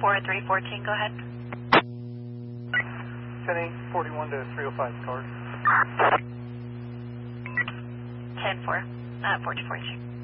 4314, go ahead. 10-8-41 to 305 card. 10-4, 4242.